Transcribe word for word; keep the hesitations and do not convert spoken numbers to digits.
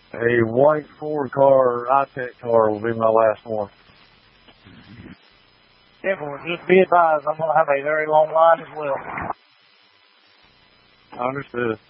A white Ford car, I-Tech car will be my last one. Definitely. Just be advised, I'm going to have a very long line as well. Understood.